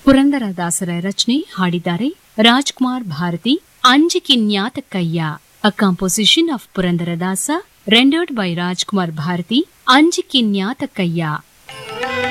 ಪುರಂದರದಾಸರ ರಚನೆ ಹಾಡಿದ್ದಾರೆ Rajkumar Bharati. ಅಂಜಿಕಿನ್ಯಾತಕ್ಕಯ್ಯ, a composition of Purandaradasa rendered by Rajkumar Bharati. ಅಂಜಿಕಿನ್ಯಾತಕ್ಕಯ್ಯ.